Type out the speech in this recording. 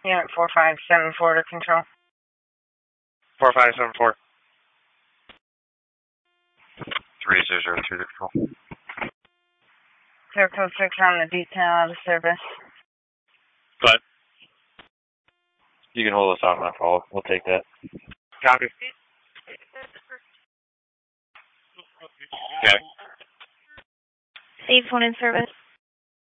Unit 4574 to control. 4574. 3002 to control. Clear code 6 on the detail out of service. But You can hold us off on that call. We'll take that. copy. Okay. Save phone in service.